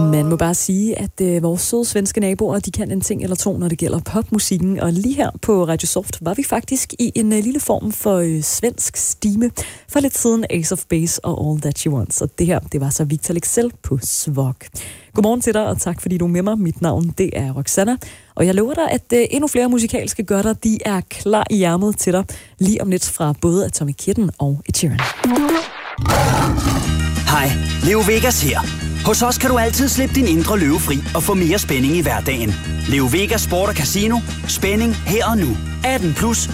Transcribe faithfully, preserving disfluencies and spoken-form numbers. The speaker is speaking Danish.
Man må bare sige, at øh, vores søde svenske naboer, de kan en ting eller to, når det gælder popmusikken. Og lige her på Radio Soft var vi faktisk i en øh, lille form for øh, svensk stime. For lidt siden Ace of Base og All That You Want. Og det her, det var så Victor Leksell på Svog. Godmorgen til dig, og tak fordi du er med mig. Mit navn, det er Roxanna. Og jeg lover dig, at øh, endnu flere musikalske godter, de er klar i ærmet til dig. Lige om lidt fra både Atomic Kitten og Ed Sheeran. Hej, Leo Vegas her. Hos os kan du altid slippe din indre løve fri og få mere spænding i hverdagen. Leo Vegas Sport og Casino. Spænding her og nu. atten plus